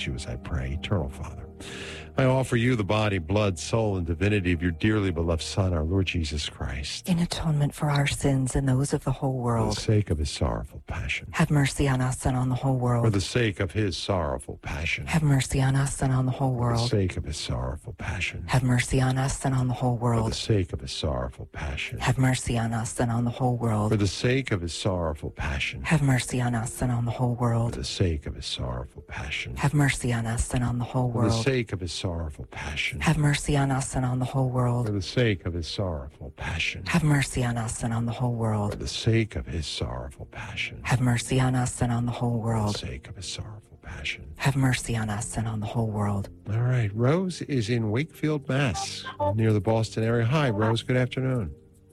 needs you as I pray. Eternal Father, I offer you the body, blood, soul, and divinity of your dearly beloved Son, our Lord Jesus Christ. In atonement for our sins and those of the whole world. For the sake of his sorrowful passion. Have mercy on us and on the whole world. For the sake of his sorrowful passion. Have mercy on us and on the whole world. For the sake of his sorrowful passion. Have mercy on us and on the whole world. For the sake of his sorrowful passion. Have mercy on us and on the whole world. For the sake of his sorrowful passion. Have mercy on us and on the whole world. For the sake of his sorrowful passion. Have mercy on us and on the whole world. For the sake of his sorrowful passion. Have mercy on us and on the whole world. For the sake of his sorrowful passion. Have mercy on us and on the whole world. For the sake of his sorrowful passion. Have mercy on us and on the whole For the world. sake of his sorrowful passion. Have mercy on us and on the whole world. All right. Rose is in Wakefield, Mass, near the Boston area. Hi, Rose. Good afternoon.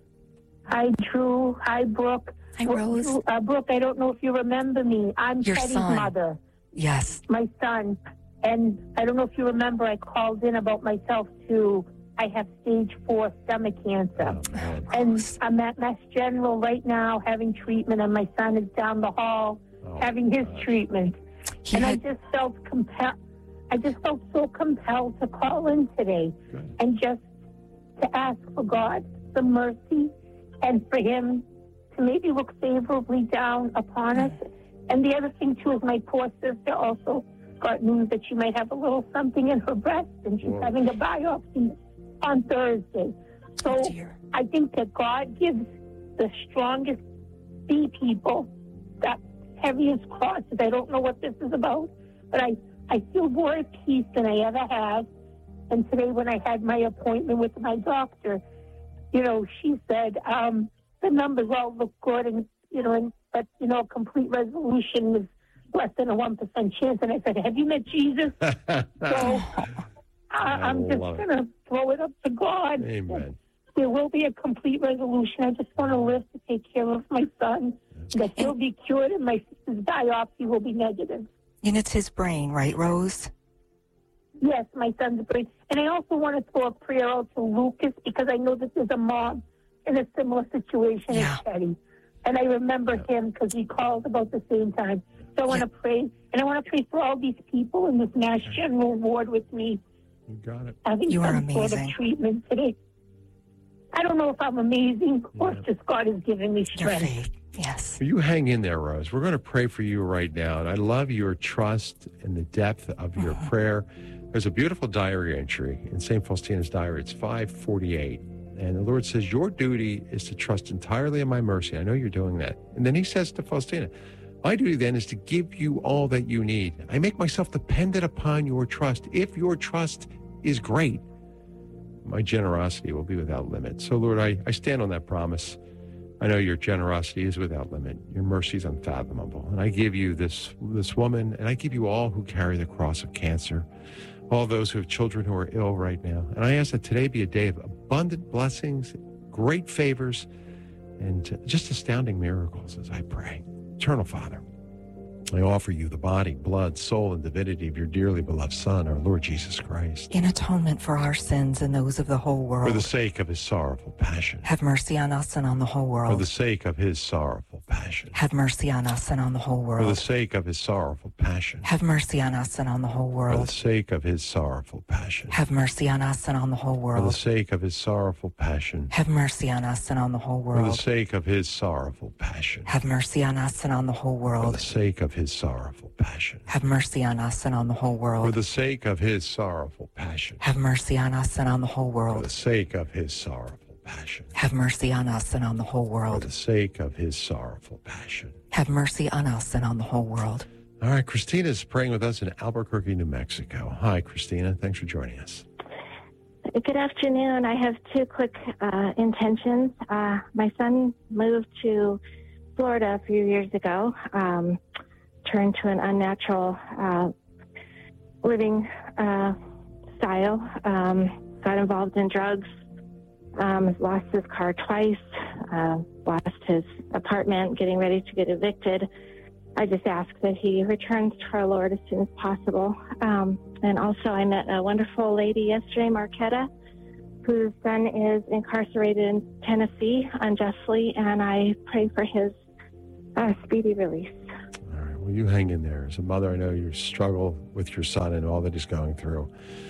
Hi, Drew. Hi, Brooke. Hi, Rose. Brooke, I don't know if you remember me. I'm Your Teddy's son. mother, Yes. my son. And I don't know if you remember, I called in about myself, too. I have stage 4 stomach cancer. Oh, man. And I'm at Mass General right now having treatment, and my son is down the hall Oh, having his gosh. treatment. He And I had, just felt compelled. I just felt so compelled to call in today Good. and just to ask for God some mercy and for Him to maybe look favorably down upon us. And the other thing too is my poor sister also got news that she might have a little something in her breast, and she's Whoa. having a biopsy on Thursday. So oh dear. I think that God gives the strongest B people the heaviest crosses. I don't know what this is about, but I feel more at peace than I ever have. And today when I had my appointment with my doctor, you know, she said the numbers all look good, and but a complete resolution is less than a 1% chance. And I said, "Have you met Jesus?" So I'm just love it. going to throw it up to God. Amen. There will be a complete resolution. I just want to live to take care of my son, that he'll be cured, and my sister's biopsy will be negative. And it's his brain, right, Rose? Yes, my son's brain. And I also want to throw a prayer out to Lucas, because I know that there's a mom in a similar situation Yeah. as Teddy. And I remember him because he called about the same time. So I want to pray. And I want to pray for all these people in this Mass General ward with me You got it. having You are some sort of amazing. treatment today. I don't know if I'm amazing or Yeah. if just God is giving me Your strength. faith. Yes. You hang in there, Rose. We're going to pray for you right now. And I love your trust and the depth of your prayer. There's a beautiful diary entry in St. Faustina's diary. It's 5:48. And the Lord says, your duty is to trust entirely in my mercy. I know you're doing that. And then he says to Faustina, my duty then is to give you all that you need. I make myself dependent upon your trust. If your trust is great, my generosity will be without limit. So, Lord, I stand on that promise. I know your generosity is without limit. Your mercy is unfathomable. And I give you this woman, and I give you all who carry the cross of cancer, all those who have children who are ill right now. And I ask that today be a day of abundant blessings, great favors, and just astounding miracles as I pray. Eternal Father, I offer you the body, blood, soul, and divinity of your dearly beloved Son, our Lord Jesus Christ, In atonement for our sins and those of the whole for the world. sake of his sorrowful passion, Have mercy on us and on the whole for the world. sake of his sorrowful passion, Have mercy on us and on the whole for the world. sake of his sorrowful passion, Have mercy on us and on the whole for the world. sake of his sorrowful passion, Have mercy on us and on the whole for the world. sake of his sorrowful passion, Have mercy on us and on the whole for the world. sake of his sorrowful passion, Have mercy on us and on the whole for the world. sake of his sorrowful passion, Have mercy on us and on the whole for world. the sake of his sorrowful passion, Have mercy on us and on the whole for the world. sake of his sorrowful passion, Have mercy on us and on the whole for world. the sake of his sorrowful passion. Have mercy on us and on the whole world. All right, Christina is praying with us in Albuquerque, New Mexico. Hi, Christina. Thanks for joining us. Good afternoon. I have two quick intentions. My son moved to Florida a few years ago, turned to an unnatural living style, got involved in drugs, lost his car twice, lost his apartment, getting ready to get evicted. I just ask that he returns to our Lord as soon as possible. And also I met a wonderful lady yesterday, Marquetta, whose son is incarcerated in Tennessee unjustly, and I pray for his speedy release. All right. Well, you hang in there. As a mother, I know you struggle with your son and all that he's going through.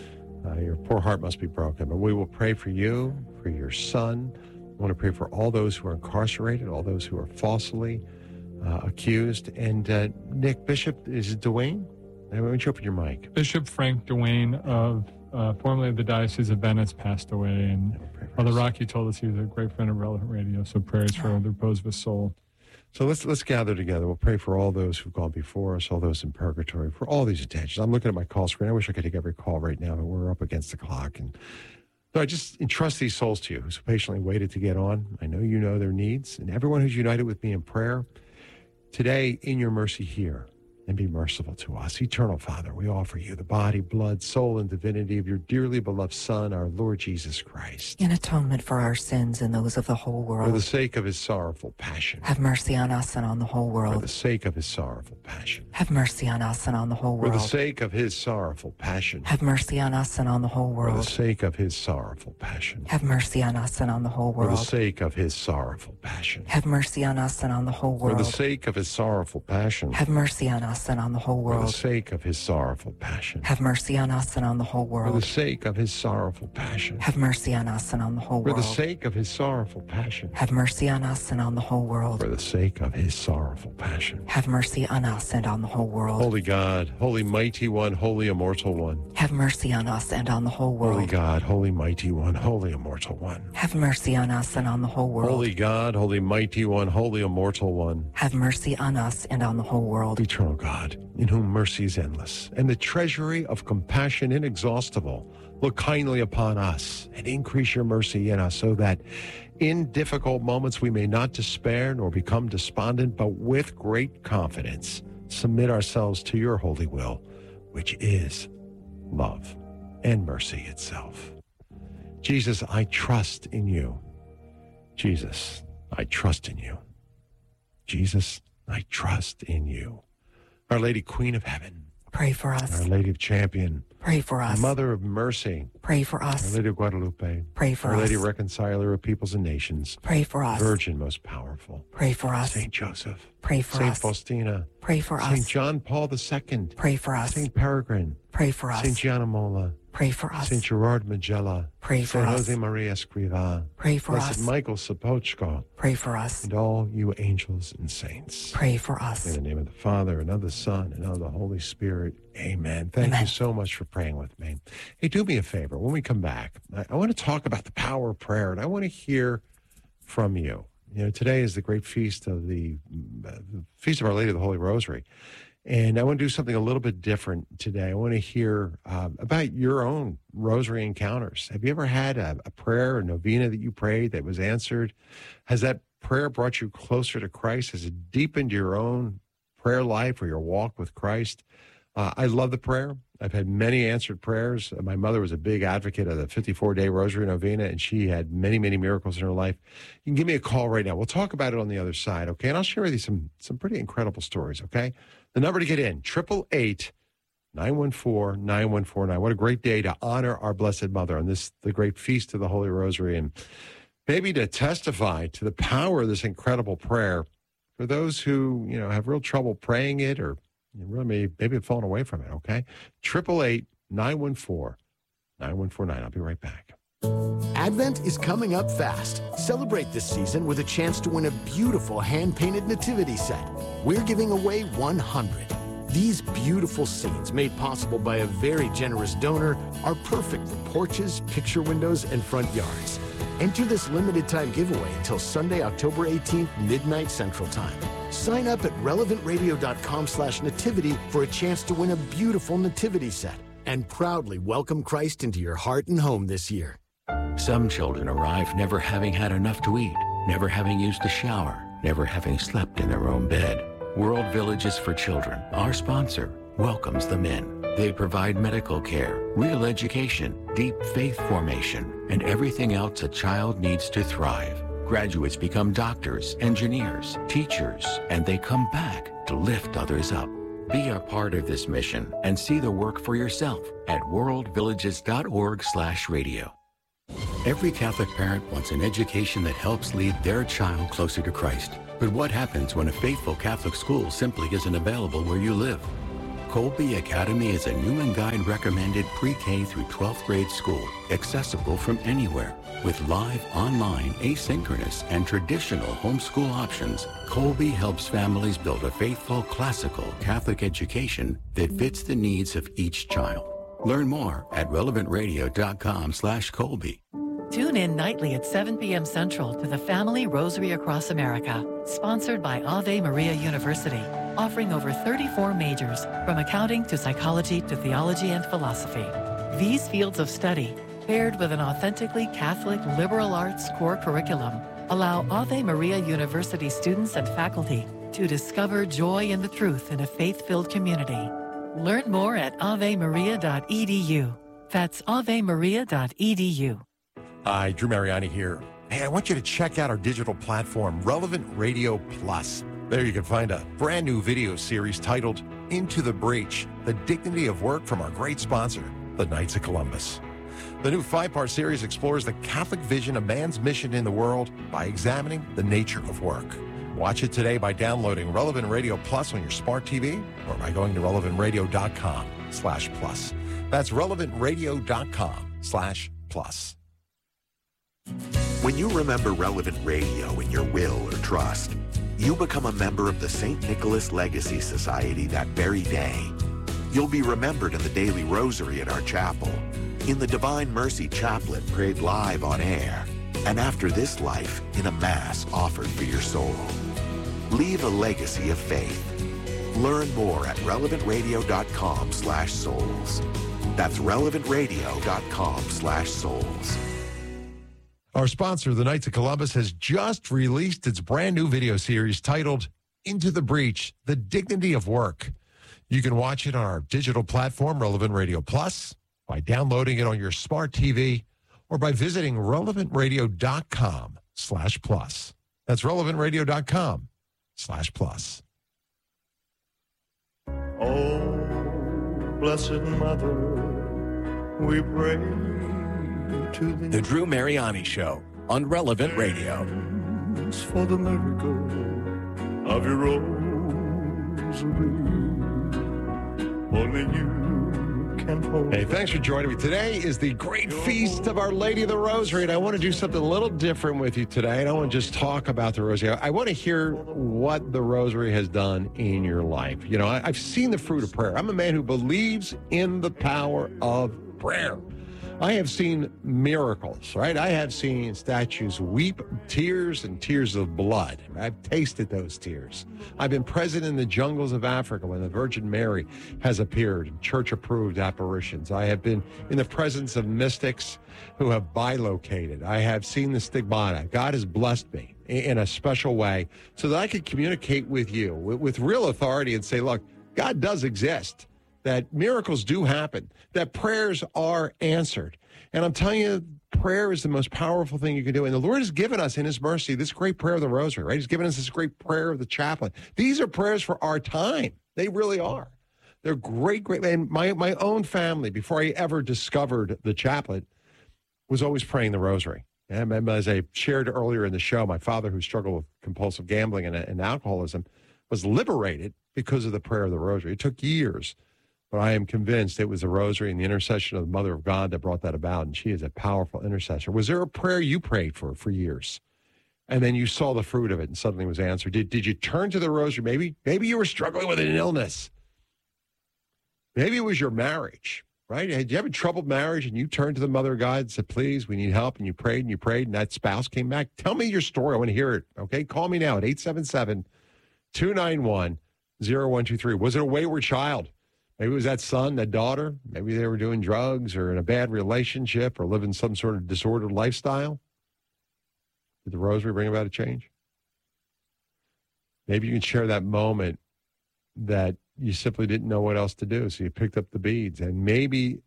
Your poor heart must be broken. But we will pray for you, for your son. I want to pray for all those who are incarcerated, all those who are falsely accused. And Nick, Bishop, is it Dwayne? Why don't you open your mic? Bishop Frank Dwayne of formerly of the Diocese of Venice passed away. And Father Rocky told us he was a great friend of Relevant Radio. So prayers for the repose of his soul. So let's gather together. We'll pray for all those who've gone before us, all those in purgatory, for all these intentions. I'm looking at my call screen. I wish I could take every call right now, but we're up against the clock. And so I just entrust these souls to you who so patiently waited to get on. I know you know their needs. And everyone who's united with me in prayer, today, in your mercy, hear and be merciful to us. Eternal Father, we offer you the body, blood, soul, and divinity of your dearly beloved Son, our Lord Jesus Christ. In atonement for our sins and those of the whole world. For the sake of his sorrowful passion. Have mercy on us and on the whole world. For the sake of his sorrowful passion. Have mercy on us and on the whole world. For the sake of his sorrowful passion. Have mercy on us and on the whole world. For the sake of his sorrowful passion. Have mercy on us and on the whole world. For the sake of his sorrowful passion. Have mercy on us and on the whole world. For the sake of his sorrowful passion. Have mercy on us and on the whole world. For the sake of his sorrowful passion. Have mercy on us and on the whole world. For the sake of his sorrowful passion. Have mercy on us and on the whole For world. the sake of his sorrowful passion. Have mercy on us and on the whole world. For the sake of his sorrowful passion. Have mercy on us and on the whole world. Holy God, holy mighty one, holy immortal one. Have mercy on us and on the whole world. Holy God, holy mighty one, holy immortal one. Have mercy on us and on the whole world. Holy God, holy mighty one, holy immortal one. Have mercy on us and on the whole world. Eternal God, in whom mercy is endless, and the treasury of compassion inexhaustible, look kindly upon us and increase your mercy in us, so that in difficult moments we may not despair nor become despondent, but with great confidence submit ourselves to your holy will, which is love and mercy itself. Jesus, I trust in you. Jesus, I trust in you. Jesus, I trust in you. Our Lady, Queen of Heaven. Pray for us. Our Lady of Champion. Pray for us. Mother of Mercy. Pray for us. Our Lady of Guadalupe. Pray for Our us. Lady Reconciler of Peoples and Nations. Pray for us. Virgin most powerful. Pray for us. Saint Joseph. Pray for Saint us. Faustina. Pray for Saint us. John Paul II. Pray for us. Saint Peregrine. Pray for us. Saint Gianna Molla. Pray for us. Saint Gerard Majella. Pray for Saint us. Jose Maria Escrivá. Pray for Blessed us. Michael Sapochko. Pray for us. And all you angels and saints. Pray for us. In the name of the Father, and of the Son, and of the Holy Spirit. Amen. Thank Amen. you so much for praying with me. Hey, do me a favor. When we come back, I want to talk about the power of prayer, and I want to hear from you. You know, today is the great feast of the Feast of Our Lady of the Holy Rosary. And I want to do something a little bit different today. I want to hear about your own rosary encounters. Have you ever had a prayer, a novena that you prayed that was answered? Has that prayer brought you closer to Christ? Has it deepened your own prayer life or your walk with Christ? I love the prayer. I've had many answered prayers. My mother was a big advocate of the 54-day rosary novena, and she had many, many miracles in her life. You can give me a call right now. We'll talk about it on the other side, okay? And I'll share with you some pretty incredible stories, okay? The number to get in, 888-914-9149. What a great day to honor our Blessed Mother on the great feast of the Holy Rosary, and maybe to testify to the power of this incredible prayer for those who, you know, have real trouble praying it or really maybe have fallen away from it, okay? 888-914-9149. I'll be right back. Advent is coming up fast. Celebrate this season with a chance to win a beautiful hand-painted nativity set. We're giving away 100. These beautiful scenes, made possible by a very generous donor, are perfect for porches, picture windows, and front yards. Enter this limited-time giveaway until Sunday, October 18th, midnight Central Time. Sign up at relevantradio.com/nativity for a chance to win a beautiful nativity set and proudly welcome Christ into your heart and home this year. Some children arrive never having had enough to eat, never having used a shower, never having slept in their own bed. World Villages for Children, our sponsor, welcomes them in. They provide medical care, real education, deep faith formation, and everything else a child needs to thrive. Graduates become doctors, engineers, teachers, and they come back to lift others up. Be a part of this mission and see the work for yourself at worldvillages.org/radio. Every Catholic parent wants an education that helps lead their child closer to Christ. But what happens when a faithful Catholic school simply isn't available where you live? Colby Academy is a new and guide recommended pre-K through 12th grade school, accessible from anywhere. With live, online, asynchronous, and traditional homeschool options, Colby helps families build a faithful, classical Catholic education that fits the needs of each child. Learn more at relevantradio.com/Colby. Tune in nightly at 7 p.m. Central to the Family Rosary Across America, sponsored by Ave Maria University, offering over 34 majors, from accounting to psychology to theology and philosophy. These fields of study, paired with an authentically Catholic liberal arts core curriculum, allow Ave Maria University students and faculty to discover joy in the truth in a faith-filled community. Learn more at avemaria.edu. That's avemaria.edu. Hi, Drew Mariani here. Hey, I want you to check out our digital platform, Relevant Radio Plus. There you can find a brand new video series titled Into the Breach, the dignity of work from our great sponsor, the Knights of Columbus. The new 5-part series explores the Catholic vision of man's mission in the world by examining the nature of work. Watch it today by downloading Relevant Radio Plus on your smart TV or by going to relevantradio.com/plus. That's relevantradio.com/plus. When you remember Relevant Radio in your will or trust, you become a member of the St. Nicholas Legacy Society that very day. You'll be remembered in the daily rosary at our chapel, in the Divine Mercy Chaplet prayed live on air, and after this life in a Mass offered for your soul. Leave a legacy of faith. Learn more at relevantradio.com/souls. That's relevantradio.com/souls. Our sponsor, the Knights of Columbus, has just released its brand new video series titled Into the Breach, the Dignity of Work. You can watch it on our digital platform, Relevant Radio Plus, by downloading it on your smart TV, or by visiting relevantradio.com/plus. That's relevantradio.com/plus. Oh, Blessed Mother, we pray to thee. The Drew Mariani Show on Relevant Radio. For the miracle of your rosary, only you can hold. Hey, thanks for joining me. Today is the great feast of Our Lady of the Rosary, and I want to do something a little different with you today. I don't want to just talk about the Rosary. I want to hear what the Rosary has done in your life. You know, I've seen the fruit of prayer. I'm a man who believes in the power of prayer. I have seen miracles, right? I have seen statues weep tears and tears of blood. I've tasted those tears. I've been present in the jungles of Africa when the Virgin Mary has appeared in church-approved apparitions. I have been in the presence of mystics who have bilocated. I have seen the stigmata. God has blessed me in a special way so that I could communicate with you with real authority and say, look, God does exist, that miracles do happen, that prayers are answered. And I'm telling you, prayer is the most powerful thing you can do. And the Lord has given us in his mercy this great prayer of the Rosary, right? He's given us this great prayer of the Chaplet. These are prayers for our time. They really are. They're great. And my own family, before I ever discovered the Chaplet, was always praying the Rosary. And as I shared earlier in the show, my father, who struggled with compulsive gambling and alcoholism, was liberated because of the prayer of the Rosary. It took years. But I am convinced it was the Rosary and the intercession of the Mother of God that brought that about, and she is a powerful intercessor. Was there a prayer you prayed for years, and then you saw the fruit of it and suddenly was answered? Did you turn to the Rosary? Maybe you were struggling with an illness. Maybe it was your marriage, right? Did you have a troubled marriage, and you turned to the Mother of God and said, please, we need help, and you prayed, and that spouse came back? Tell me your story. I want to hear it, okay? Call me now at 877-291-0123. Was it a wayward child? Maybe it was that son, that daughter. Maybe they were doing drugs or in a bad relationship or living some sort of disordered lifestyle. Did the Rosary bring about a change? Maybe you can share that moment that you simply didn't know what else to do, so you picked up the beads. And maybe,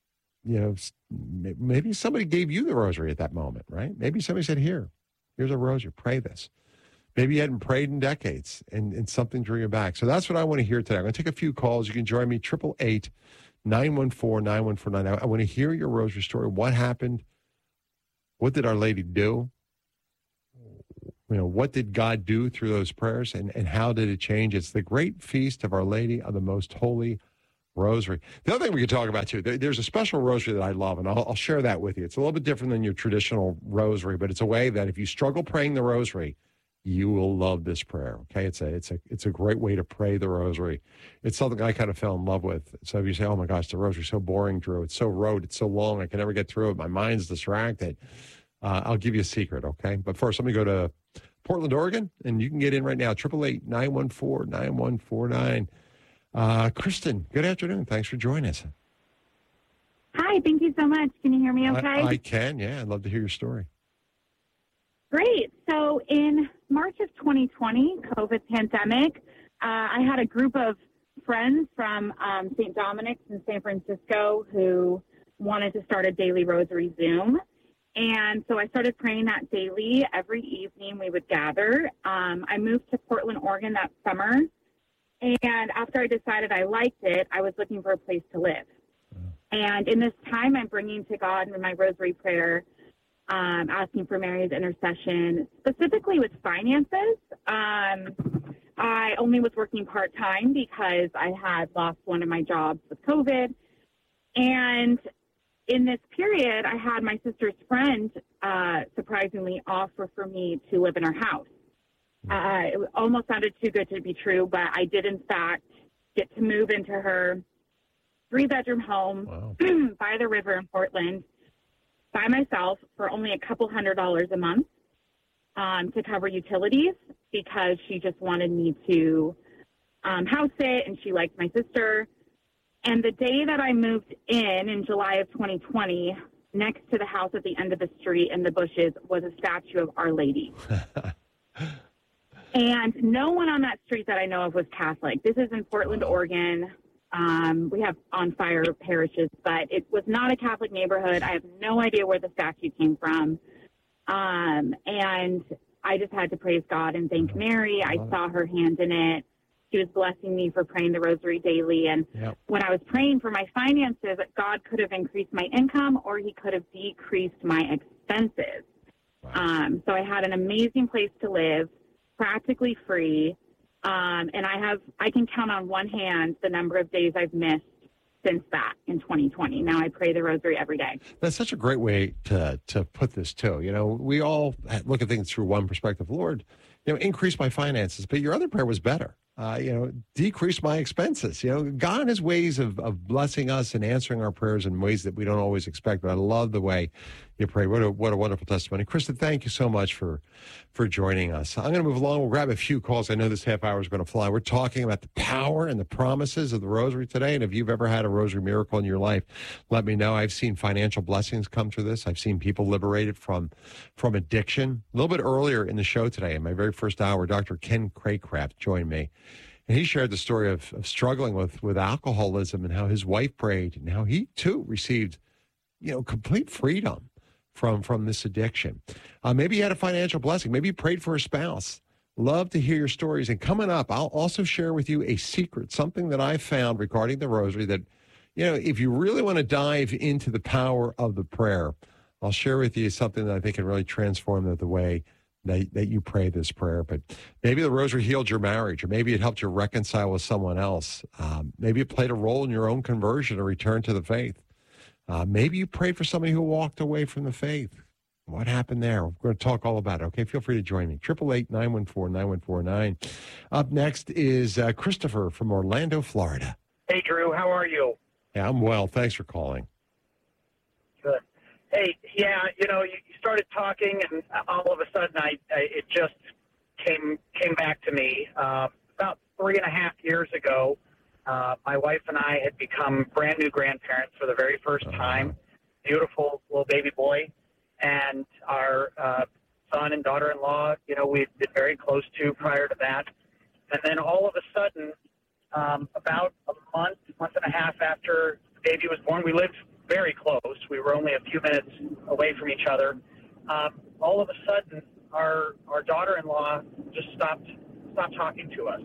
maybe somebody gave you the Rosary at that moment, right? Maybe somebody said, here's a Rosary, pray this. Maybe you hadn't prayed in decades, and something drew you back. So that's what I want to hear today. I'm going to take a few calls. You can join me, 888-914-9149. I want to hear your Rosary story. What happened? What did Our Lady do? what did God do through those prayers, and how did it change? It's the great feast of Our Lady of the Most Holy Rosary. The other thing we could talk about, too, there's a special rosary that I love, and I'll share that with you. It's a little bit different than your traditional rosary, but it's a way that if you struggle praying the rosary, you will love this prayer, okay? It's a great way to pray the rosary. It's something I kind of fell in love with. So if you say, oh, my gosh, the rosary's so boring, Drew. It's so rote. It's so long. I can never get through it. My mind's distracted. I'll give you a secret, okay? But first, let me go to Portland, Oregon, and you can get in right now, 888-914-9149. Kristen, good afternoon. Thanks for joining us. Hi, thank you so much. Can you hear me okay? I can, yeah. I'd love to hear your story. Great. So in March of 2020, COVID pandemic, I had a group of friends from St. Dominic's in San Francisco who wanted to start a daily rosary Zoom. And so I started praying that daily. Every evening we would gather. I moved to Portland, Oregon that summer. And after I decided I liked it, I was looking for a place to live. And in this time, I'm bringing to God in my rosary prayer, asking for Mary's intercession, specifically with finances. I only was working part-time because I had lost one of my jobs with COVID. And in this period, I had my sister's friend surprisingly offer for me to live in her house. It almost sounded too good to be true, but I did, in fact, get to move into her 3-bedroom home by the river in Portland by myself for only a couple $100s a month to cover utilities, because she just wanted me to house it, and she liked my sister. And the day that I moved in July of 2020, next to the house at the end of the street in the bushes was a statue of Our Lady. And no one on that street that I know of was Catholic. This is in Portland, Oregon. We have on fire parishes, but it was not a Catholic neighborhood. I have no idea where the statue came from. And I just had to praise God and thank Mary. I saw her hand in it. She was blessing me for praying the rosary daily. And when I was praying for my finances, God could have increased my income or he could have decreased my expenses. So I had an amazing place to live, practically free. And I can count on one hand the number of days I've missed since that in 2020. Now I pray the rosary every day. That's such a great way to put this too. We all look at things through one perspective. Lord, increase my finances, but your other prayer was better. Decrease my expenses. God has ways of blessing us and answering our prayers in ways that we don't always expect. But I love the way you pray. What a wonderful testimony. Kristen, thank you so much for joining us. I'm going to move along. We'll grab a few calls. I know this half hour is going to fly. We're talking about the power and the promises of the rosary today. And if you've ever had a rosary miracle in your life, let me know. I've seen financial blessings come through this. I've seen people liberated from addiction. A little bit earlier in the show today, in my very first hour, Dr. Ken Craycraft joined me. And he shared the story of struggling with alcoholism and how his wife prayed and how he, too, received, complete freedom from this addiction. Maybe you had a financial blessing. Maybe you prayed for a spouse. Love to hear your stories. And coming up, I'll also share with you a secret, something that I found regarding the rosary that, if you really want to dive into the power of the prayer, I'll share with you something that I think can really transform the way that you pray this prayer. But maybe the rosary healed your marriage, or maybe it helped you reconcile with someone else. Maybe it played a role in your own conversion or return to the faith. Maybe you prayed for somebody who walked away from the faith. What happened there? We're going to talk all about it. Okay, feel free to join me. 888-914-9149. Up next is Christopher from Orlando, Florida. Hey, Drew. How are you? Yeah, I'm well. Thanks for calling. Good. Hey, yeah, you started talking, and all of a sudden, it just came back to me. About 3.5 years ago, my wife and I had become brand new grandparents for the very first time. Beautiful little baby boy, and our son and daughter-in-law, we'd been very close to prior to that. And then all of a sudden, about a month and a half after the baby was born, we lived very close. We were only a few minutes away from each other. All of a sudden, our daughter-in-law just stopped talking to us,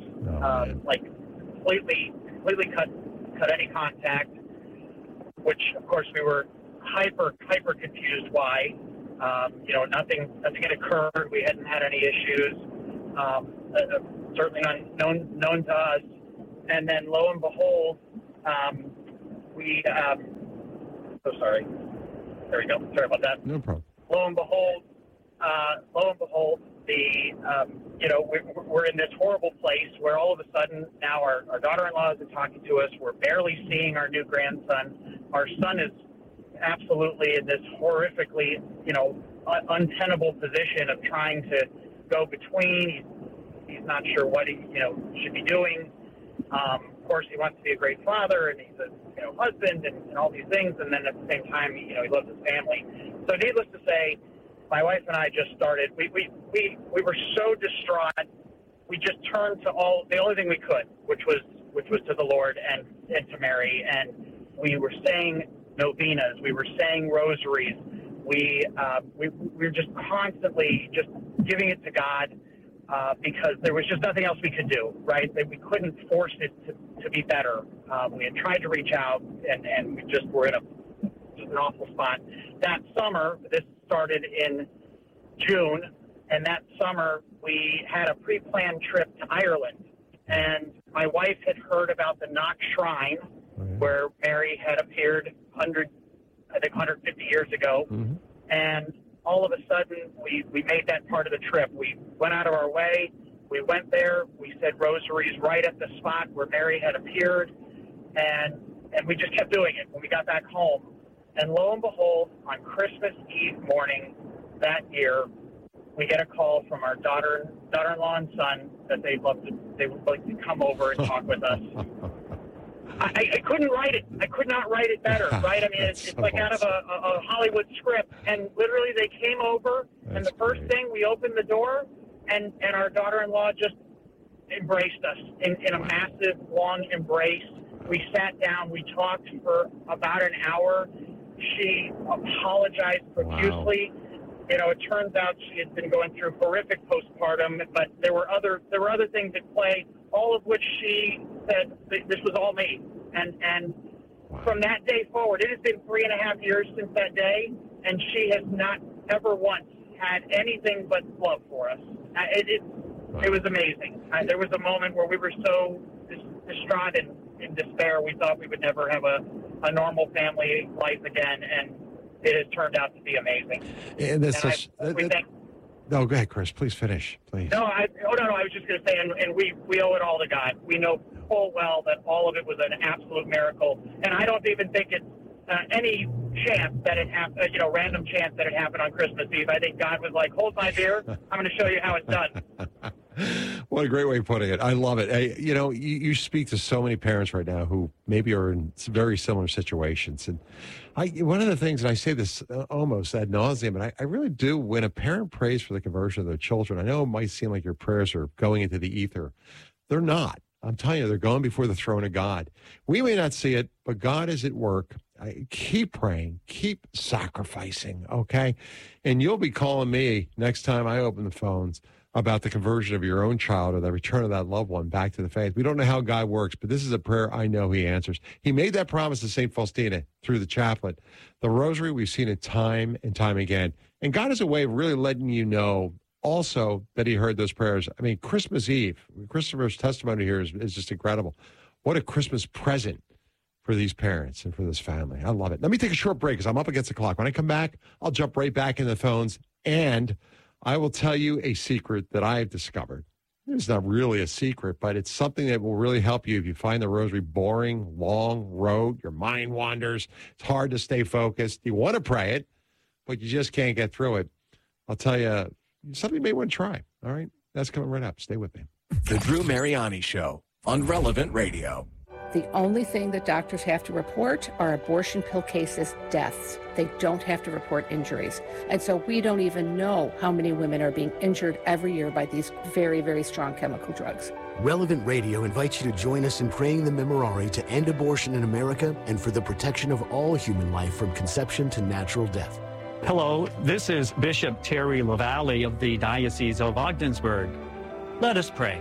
completely cut any contact. Which, of course, we were hyper confused why. Nothing had occurred. We hadn't had any issues, certainly known to us. And then lo and behold, so sorry. There we go. Sorry about that. No problem. Lo and behold, we're in this horrible place where all of a sudden now our daughter-in-law isn't talking to us. We're barely seeing our new grandson. Our son is absolutely in this horrifically, untenable position of trying to go between. He's not sure what he, should be doing. Of course, he wants to be a great father, and he's a husband, and all these things. And then at the same time, he loves his family. So, needless to say, my wife and I just started. We were so distraught. We just turned to the only thing we could, which was to the Lord and to Mary. And we were saying novenas. We were saying rosaries. We were just constantly just giving it to God. Because there was just nothing else we could do, right? We couldn't force it to be better. We had tried to reach out, and we just were in an awful spot. That summer, this started in June, and that summer we had a pre-planned trip to Ireland. And my wife had heard about the Knox Shrine, where Mary had appeared 150 years ago. Mm-hmm. And all of a sudden, we made that part of the trip. We went out of our way. We went there. We said rosaries right at the spot where Mary had appeared, and we just kept doing it when we got back home. And lo and behold, on Christmas Eve morning that year, we get a call from our daughter-in-law and son that they would like to come over and talk with us. I couldn't write it. I could not write it better, right? I mean, it's like out of a Hollywood script. And literally they came over, and the first thing, we opened the door, and our daughter-in-law just embraced us in a massive, long embrace. We sat down. We talked for about an hour. She apologized profusely. Wow. It turns out she had been going through horrific postpartum, but there were other things at play, all of which she said this was all me. And from that day forward, it has been 3.5 years since that day, and she has not ever once had anything but love for us. It was amazing. There was a moment where we were so distraught and in despair, we thought we would never have a normal family life again, and it has turned out to be amazing. And no, go ahead, Chris. Please finish, please. No, I was just going to say, and we owe it all to God. We know full well that all of it was an absolute miracle, and I don't even think it's any chance that it happened, random chance that it happened on Christmas Eve. I think God was like, hold my beer. I'm going to show you how it's done. What a great way of putting it. I love it. You speak to so many parents right now who maybe are in very similar situations. And one of the things, and I say this almost ad nauseum, but I really do, when a parent prays for the conversion of their children, I know it might seem like your prayers are going into the ether. They're not. I'm telling you, they're going before the throne of God. We may not see it, but God is at work. Keep praying, keep sacrificing, okay? And you'll be calling me next time I open the phones about the conversion of your own child or the return of that loved one back to the faith. We don't know how God works, but this is a prayer I know he answers. He made that promise to St. Faustina through the chaplet. The rosary, we've seen it time and time again. And God has a way of really letting you know also that he heard those prayers. I mean, Christmas Eve, Christopher's testimony here is just incredible. What a Christmas present for these parents and for this family. I love it. Let me take a short break because I'm up against the clock. When I come back, I'll jump right back in the phones, and I will tell you a secret that I've discovered. It's not really a secret, but it's something that will really help you if you find the rosary boring, long road, your mind wanders, it's hard to stay focused. You want to pray it, but you just can't get through it. I'll tell you something you may want to try. All right? That's coming right up. Stay with me. The Drew Mariani Show on Relevant Radio. The only thing that doctors have to report are abortion pill cases, deaths. They don't have to report injuries. And so we don't even know how many women are being injured every year by these very, very strong chemical drugs. Relevant Radio invites you to join us in praying the Memorare to end abortion in America and for the protection of all human life from conception to natural death. Hello, this is Bishop Terry LaValle of the Diocese of Ogdensburg. Let us pray.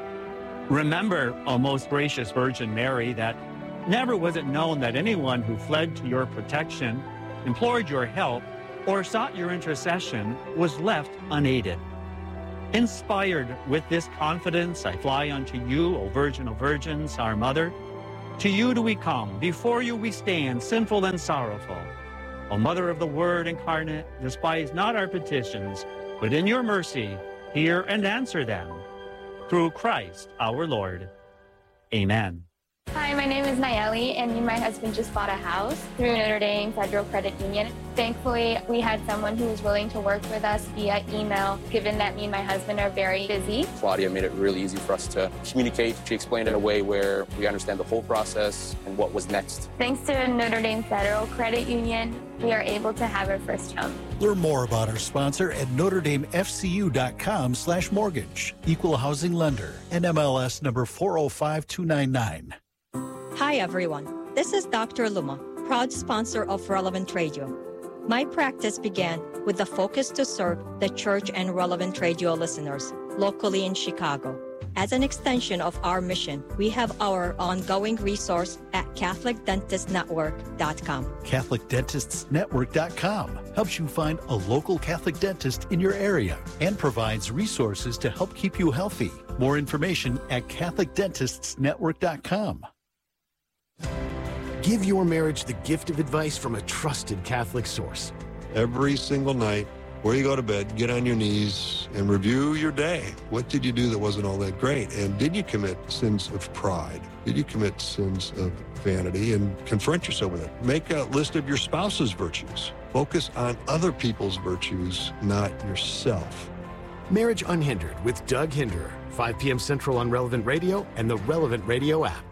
Remember, O most gracious Virgin Mary, that never was it known that anyone who fled to your protection, implored your help, or sought your intercession was left unaided. Inspired with this confidence, I fly unto you, O Virgin of Virgins, our Mother. To you do we come, before you we stand, sinful and sorrowful. O Mother of the Word incarnate, despise not our petitions, but in your mercy hear and answer them. Through Christ our Lord. Amen. Hi, my name is Nayeli, and me and my husband just bought a house through Notre Dame Federal Credit Union. Thankfully, we had someone who was willing to work with us via email, given that me and my husband are very busy. Claudia made it really easy for us to communicate. She explained in a way where we understand the whole process and what was next. Thanks to Notre Dame Federal Credit Union, we are able to have our first home. Learn more about our sponsor at NotreDameFCU.com/mortgage. Equal housing lender. NMLS number 405299. Hi everyone, this is Dr. Luma, proud sponsor of Relevant Radio. My practice began with the focus to serve the church and Relevant Radio listeners locally in Chicago. As an extension of our mission, we have our ongoing resource at CatholicDentistNetwork.com. CatholicDentistsNetwork.com helps you find a local Catholic dentist in your area and provides resources to help keep you healthy. More information at CatholicDentistsNetwork.com. Give your marriage the gift of advice from a trusted Catholic source. Every single night, before you go to bed, get on your knees and review your day. What did you do that wasn't all that great? And did you commit sins of pride? Did you commit sins of vanity? And confront yourself with it. Make a list of your spouse's virtues. Focus on other people's virtues, not yourself. Marriage Unhindered with Doug Hinderer, 5 p.m. Central on Relevant Radio and the Relevant Radio app.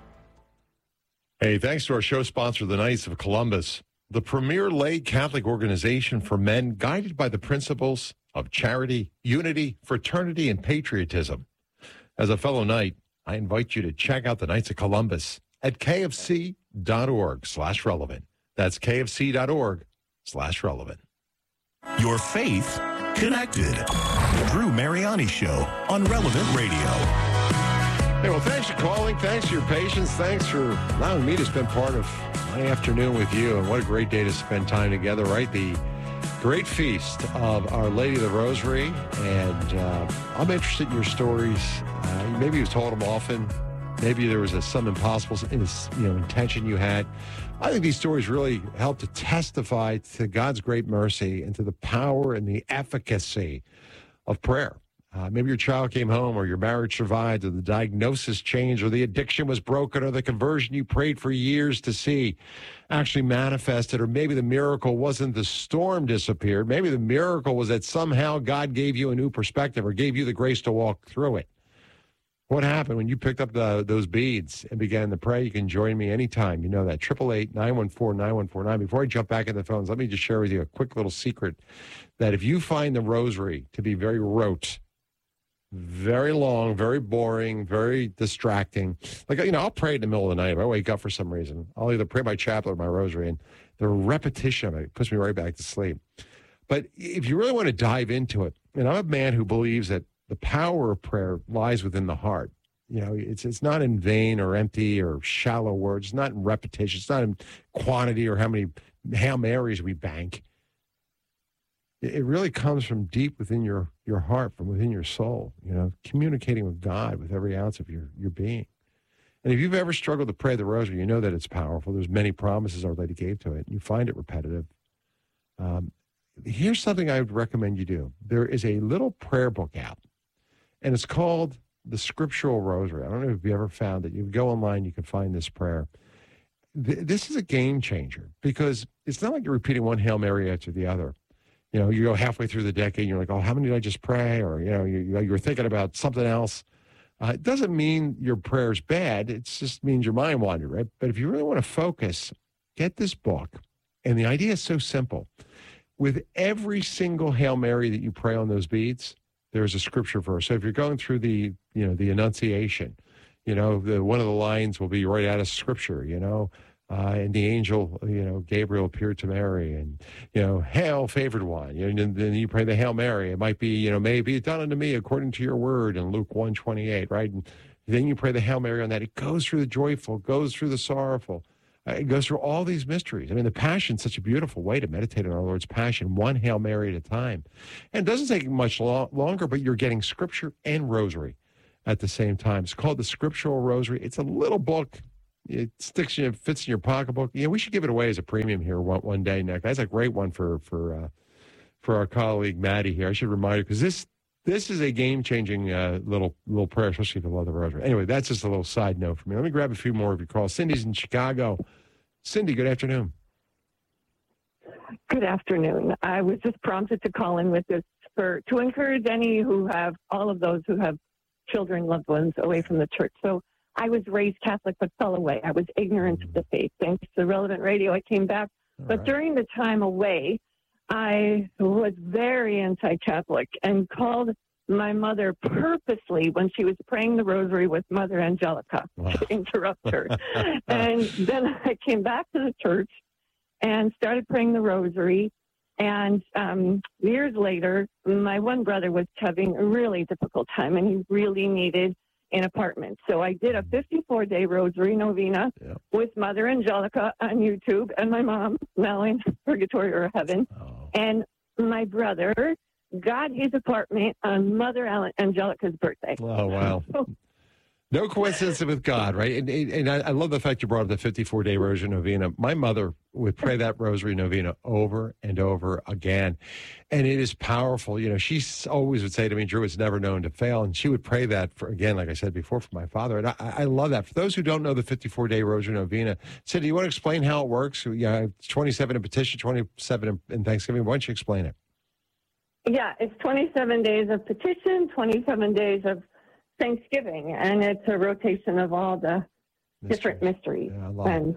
Hey, thanks to our show sponsor, the Knights of Columbus, the premier lay Catholic organization for men guided by the principles of charity, unity, fraternity, and patriotism. As a fellow Knight, I invite you to check out the Knights of Columbus at kfc.org/relevant. That's kfc.org/relevant. Your faith connected. Drew Mariani Show on Relevant Radio. Hey, well, thanks for calling. Thanks for your patience. Thanks for allowing me to spend part of my afternoon with you. And what a great day to spend time together, right? The great feast of Our Lady of the Rosary. And I'm interested in your stories. Maybe you told them often. Maybe there was some impossible intention you had. I think these stories really help to testify to God's great mercy and to the power and the efficacy of prayer. Maybe your child came home, or your marriage survived, or the diagnosis changed, or the addiction was broken, or the conversion you prayed for years to see actually manifested, or maybe the miracle wasn't the storm disappeared. Maybe the miracle was that somehow God gave you a new perspective or gave you the grace to walk through it. What happened when you picked up those beads and began to pray? You can join me anytime. You know that, 888-914-9149. Before I jump back in the phones, let me just share with you a quick little secret that if you find the rosary to be very rote, very long, very boring, very distracting. Like, I'll pray in the middle of the night. If I wake up for some reason, I'll either pray my chaplet or my rosary, and the repetition of it puts me right back to sleep. But if you really want to dive into it, and I'm a man who believes that the power of prayer lies within the heart. It's not in vain or empty or shallow words. It's not in repetition. It's not in quantity or how many Hail Marys we bank. It really comes from deep within your heart, from within your soul, communicating with God with every ounce of your being. And if you've ever struggled to pray the rosary, you know that it's powerful. There's many promises Our Lady gave to it. You find it repetitive. Here's something I would recommend you do. There is a little prayer book out, and it's called the Scriptural Rosary. I don't know if you ever found it. You can go online, you can find this prayer. This is a game changer, because it's not like you're repeating one Hail Mary after the other. You go halfway through the decade, and you're like, oh, how many did I just pray? Or, you're thinking about something else. It doesn't mean your prayer's bad. It just means your mind wandered, right? But if you really want to focus, get this book. And the idea is so simple. With every single Hail Mary that you pray on those beads, there's a scripture verse. So if you're going through the Annunciation, one of the lines will be right out of Scripture, and the angel, Gabriel appeared to Mary, and, hail, favored one. And then you pray the Hail Mary. It might be, may it be done unto me according to your word in Luke 1:28, right? And then you pray the Hail Mary on that. It goes through the joyful, goes through the sorrowful. It goes through all these mysteries. I mean, the Passion's such a beautiful way to meditate on our Lord's Passion, one Hail Mary at a time. And it doesn't take much longer, but you're getting scripture and rosary at the same time. It's called the Scriptural Rosary. It's a little book. It fits in your pocketbook. We should give it away as a premium here one day, Nick. That's a great one for our colleague Maddie here. I should remind her, because this is a game-changing little prayer, especially if you love the rosary. Anyway, that's just a little side note for me. Let me grab a few more of your calls. Cindy's in Chicago. Cindy, good afternoon. Good afternoon. I was just prompted to call in with this to encourage all of those who have children, loved ones away from the church. So I was raised Catholic but fell away. I was ignorant of the faith. Thanks to Relevant Radio, I came back. But during the time away, I was very anti-Catholic and called my mother purposely when she was praying the rosary with Mother Angelica to interrupt her. And then I came back to the church and started praying the rosary. And years later, my one brother was having a really difficult time, and he really needed an apartment. So I did a 54-day rosary novena with Mother Angelica on YouTube and my mom, now in purgatory or heaven. And my brother got his apartment on Mother Angelica's birthday. Oh, wow. No coincidence with God, right? And I love the fact you brought up the 54-day rosary novena. My mother would pray that rosary novena over and over again. And it is powerful. She always would say to me, Drew, it's never known to fail. And she would pray that, again, like I said before, for my father. And I love that. For those who don't know the 54-day rosary novena, Cindy, you want to explain how it works? 27 in petition, 27 in Thanksgiving. Why don't you explain it? Yeah, it's 27 days of petition, 27 days of Thanksgiving, and it's a rotation of all the different mysteries. Yeah, I love it.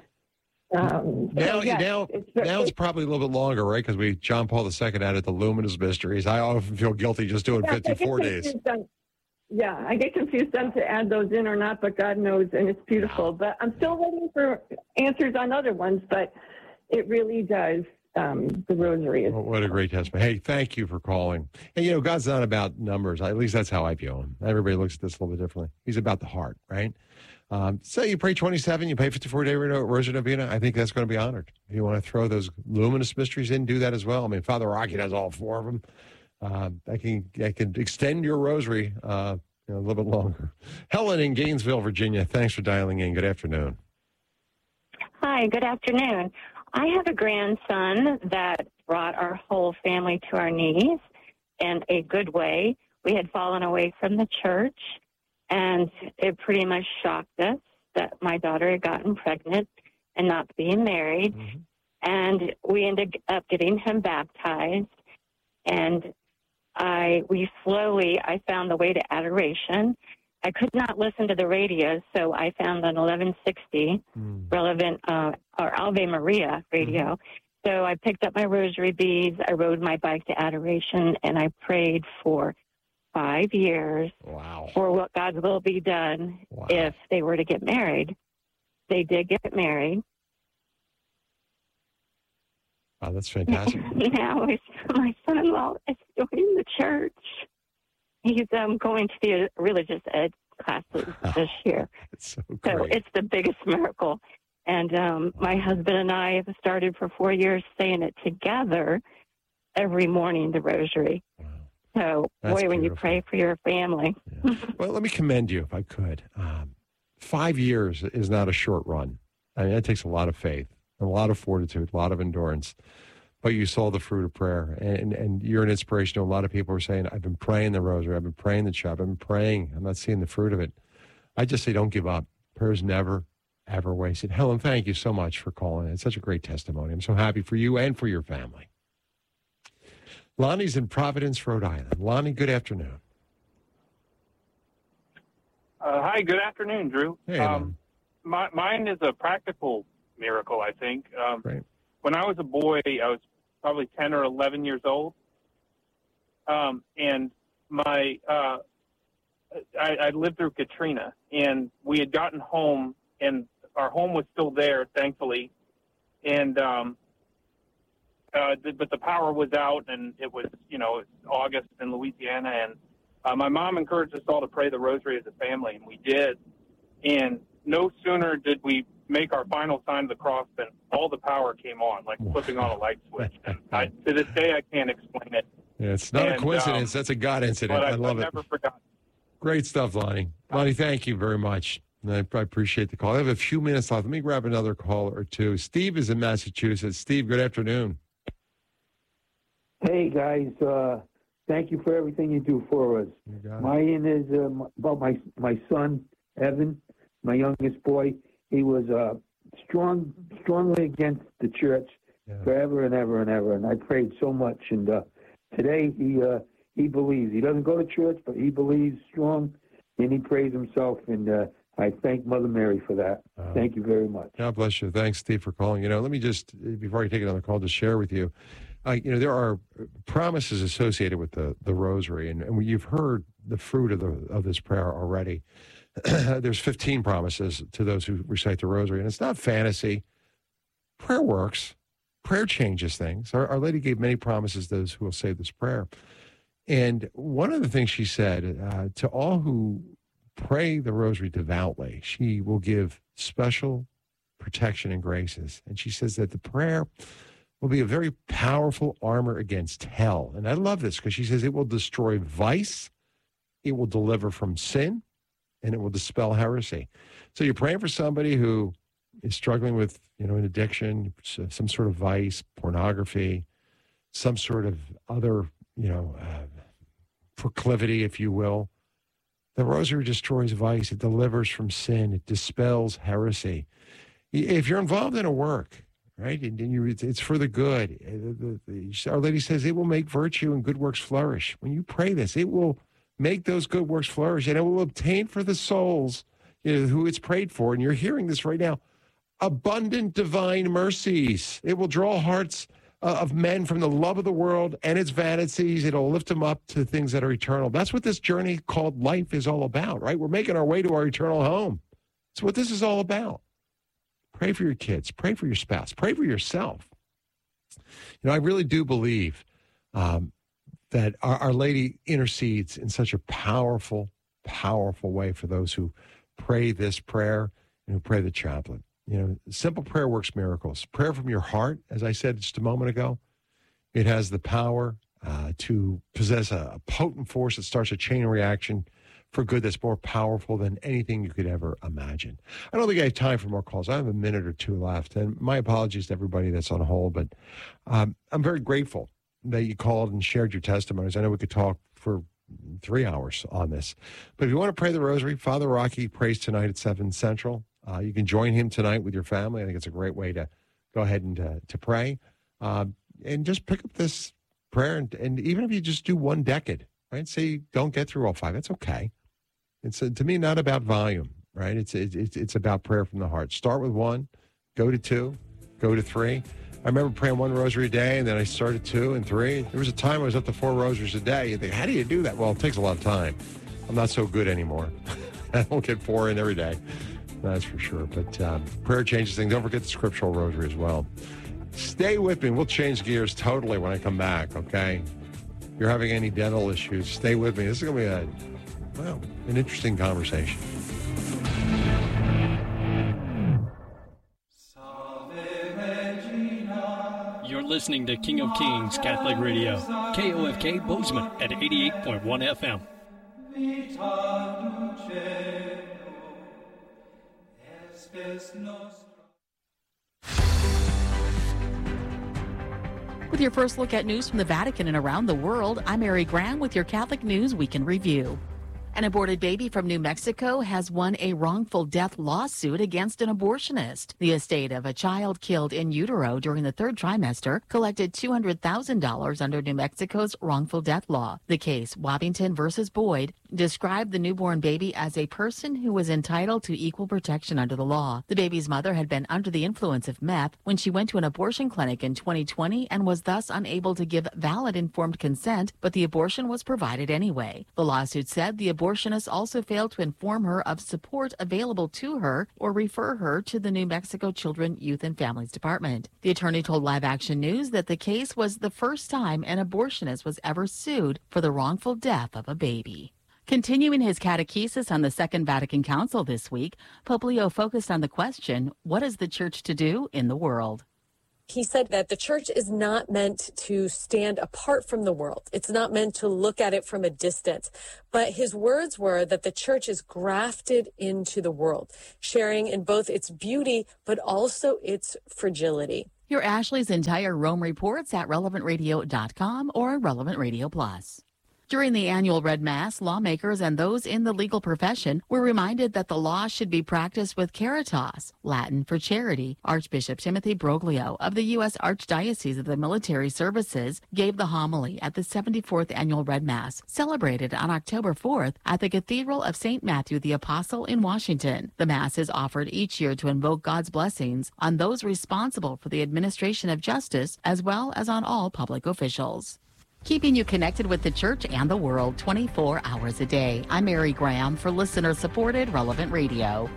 Now it's probably a little bit longer, right? Because John Paul II added the luminous mysteries. I often feel guilty just doing 54 days. I get confused on to add those in or not, but God knows, and it's beautiful. But I'm still waiting for answers on other ones, but it really does. The rosary is. What a great testimony. Hey, thank you for calling. And, God's not about numbers. At least that's how I view him. Everybody looks at this a little bit differently. He's about the heart, right? So you pray 27, you pay 54-day rosary novena. I think that's going to be honored. If you want to throw those luminous mysteries in, do that as well. I mean, Father Rocky does all four of them. I can extend your rosary a little bit longer. Helen in Gainesville, Virginia. Thanks for dialing in. Good afternoon. Hi, good afternoon. I have a grandson that brought our whole family to our knees in a good way. We had fallen away from the church, and it pretty much shocked us that my daughter had gotten pregnant and not being married. Mm-hmm. And we ended up getting him baptized. And I found the way to adoration. I could not listen to the radio, so I found an 1160 relevant or Ave Maria radio. So I picked up my rosary beads, I rode my bike to adoration, and I prayed for 5 years for what God's will be done if they were to get married. They did get married. Wow, that's fantastic. Now my son-in-law is joining the church. He's going to the religious ed classes this year. So it's the biggest miracle. And my husband and I have started for 4 years saying it together every morning, the rosary. So, That's when you beautiful. pray for your family. Yeah. Well, let me commend you, if I could. 5 years is not a short run. I mean, that takes a lot of faith, a lot of fortitude, a lot of endurance. But you saw the fruit of prayer, and you're an inspiration to a lot of people who are saying, I've been praying the rosary, I've been praying the chop, I've been praying, I'm not seeing the fruit of it. I just say don't give up. Prayer's never, ever wasted. Helen, thank you so much for calling. It's such a great testimony. I'm so happy for you and for your family. Lonnie's in Providence, Rhode Island. Lonnie, good afternoon. Hi, good afternoon, Drew. Hey, mine is a practical miracle, I think. Great. When I was a boy, I was probably 10 or 11 years old. And I lived through Katrina, and we had gotten home, and our home was still there, thankfully. And, but the power was out, and it was, it's August in Louisiana. And my mom encouraged us all to pray the rosary as a family, and we did. And no sooner did we make our final sign of the cross, then all the power came on, like flipping on a light switch. And to this day, I can't explain it. Yeah, it's not a coincidence. That's a God incident. But I love it. Never forgot. Great stuff, Lonnie. Lonnie, thank you very much. I appreciate the call. I have a few minutes left. Let me grab another call or two. Steve is in Massachusetts. Steve, good afternoon. Hey, guys. Thank you for everything you do for us. Mine is about my son, Evan, my youngest boy. He was strongly against the church forever and ever and ever, and I prayed so much. And today he believes. He doesn't go to church, but he believes strong, and he prays himself. And I thank Mother Mary for that. Thank you very much. God bless you. Thanks, Steve, for calling. Let me just, before I take another call, to share with you, there are promises associated with the rosary, and you've heard the fruit of this prayer already. There's 15 promises to those who recite the rosary, and it's not fantasy. Prayer works. Prayer changes things. Our Lady gave many promises to those who will say this prayer. And one of the things she said, to all who pray the rosary devoutly, she will give special protection and graces. And she says that the prayer will be a very powerful armor against hell. And I love this because she says it will destroy vice, it will deliver from sin, and it will dispel heresy. So you're praying for somebody who is struggling with, an addiction, some sort of vice, pornography, some sort of other, proclivity, if you will. The rosary destroys vice. It delivers from sin. It dispels heresy. If you're involved in a work, right, and it's for the good, Our Lady says it will make virtue and good works flourish. When you pray this, it will make those good works flourish, and it will obtain for the souls who it's prayed for. And you're hearing this right now. Abundant divine mercies. It will draw hearts of men from the love of the world and its vanities. It'll lift them up to things that are eternal. That's what this journey called life is all about, right? We're making our way to our eternal home. That's what this is all about. Pray for your kids. Pray for your spouse. Pray for yourself. I really do believe that Our Lady intercedes in such a powerful, powerful way for those who pray this prayer and who pray the chaplet. Simple prayer works miracles. Prayer from your heart, as I said just a moment ago, it has the power to possess a potent force that starts a chain reaction for good that's more powerful than anything you could ever imagine. I don't think I have time for more calls. I have a minute or two left, and my apologies to everybody that's on hold, but I'm very grateful that you called and shared your testimonies. I know we could talk for 3 hours on this, but if you want to pray the rosary, Father Rocky prays tonight at 7 Central. You can join him tonight with your family. I think it's a great way to go ahead and to pray. And just pick up this prayer. And even if you just do one decade, right? Say you don't get through all 5. That's okay. It's, to me, not about volume, right? It's about prayer from the heart. Start with 1, go to 2, go to 3. I remember praying 1 rosary a day, and then I started 2 and 3. There was a time I was up to 4 rosaries a day. You think, how do you do that? Well, it takes a lot of time. I'm not so good anymore. I don't get 4 in every day. That's for sure. But prayer changes things. Don't forget the scriptural rosary as well. Stay with me. We'll change gears totally when I come back, okay? If you're having any dental issues, stay with me. This is going to be an interesting conversation. You're listening to King of Kings Catholic Radio, KOFK Bozeman at 88.1 FM. With your first look at news from the Vatican and around the world, I'm Mary Graham with your Catholic News Week in Review. An aborted baby from New Mexico has won a wrongful death lawsuit against an abortionist. The estate of a child killed in utero during the 3rd trimester collected $200,000 under New Mexico's wrongful death law. The case, Wabbington versus Boyd, described the newborn baby as a person who was entitled to equal protection under the law. The baby's mother had been under the influence of meth when she went to an abortion clinic in 2020 and was thus unable to give valid informed consent, but the abortion was provided anyway. The lawsuit said the abortionist also failed to inform her of support available to her or refer her to the New Mexico Children, Youth, and Families Department. The attorney told Live Action News that the case was the first time an abortionist was ever sued for the wrongful death of a baby. Continuing his catechesis on the Second Vatican Council this week, Pope Leo focused on the question, what is the church to do in the world? He said that the church is not meant to stand apart from the world. It's not meant to look at it from a distance. But his words were that the church is grafted into the world, sharing in both its beauty, but also its fragility. Hear Ashley's entire Rome reports at relevantradio.com or Relevant Radio Plus. During the annual Red Mass, lawmakers and those in the legal profession were reminded that the law should be practiced with caritas, Latin for charity. Archbishop Timothy Broglio of the U.S. Archdiocese of the Military Services gave the homily at the 74th annual Red Mass, celebrated on October 4th at the Cathedral of St. Matthew the Apostle in Washington. The Mass is offered each year to invoke God's blessings on those responsible for the administration of justice, as well as on all public officials. Keeping you connected with the church and the world 24 hours a day. I'm Mary Graham for listener-supported Relevant Radio.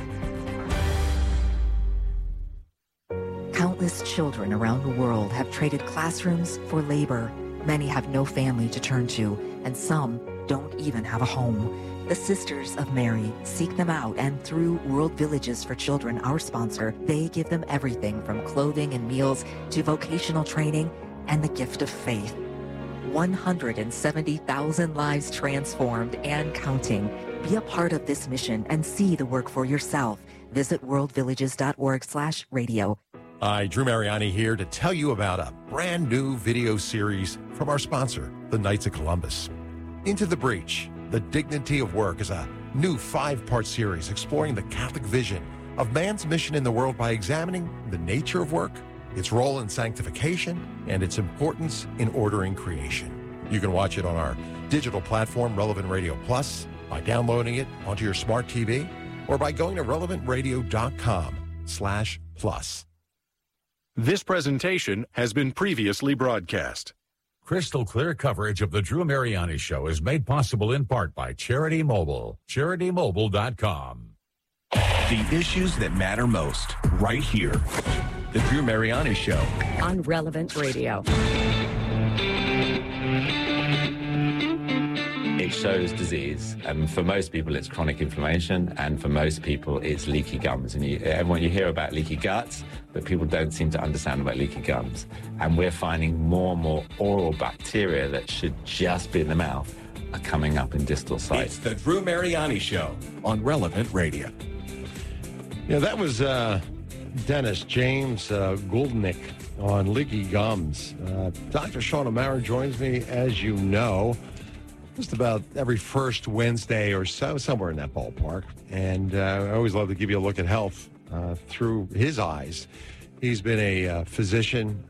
Countless children around the world have traded classrooms for labor. Many have no family to turn to, and some don't even have a home. The Sisters of Mary seek them out, and through World Villages for Children, our sponsor, they give them everything from clothing and meals to vocational training and the gift of faith. 170,000 lives transformed and counting. Be a part of this mission and see the work for yourself. Visit worldvillages.org/radio. Hi, Drew Mariani here to tell you about a brand new video series from our sponsor, the Knights of Columbus. Into the Breach, The Dignity of Work is a new 5-part series exploring the Catholic vision of man's mission in the world by examining the nature of work, its role in sanctification, and its importance in ordering creation. You can watch it on our digital platform, Relevant Radio Plus, by downloading it onto your smart TV, or by going to relevantradio.com/plus. This presentation has been previously broadcast. Crystal clear coverage of the Drew Mariani Show is made possible in part by Charity Mobile, CharityMobile.com. The issues that matter most, right here. The Drew Mariani Show on Relevant Radio. It shows disease, and for most people it's chronic inflammation, and for most people it's leaky gums. And everyone, you hear about leaky guts, but people don't seem to understand about leaky gums. And we're finding more and more oral bacteria that should just be in the mouth are coming up in distal sites. It's the Drew Mariani Show on Relevant Radio. Yeah, that was Dennis James Goldnick on leaky gums. Dr. Sean O'Mara joins me, as you know, just about every first Wednesday or so, somewhere in that ballpark. And I always love to give you a look at health through his eyes. He's been a physician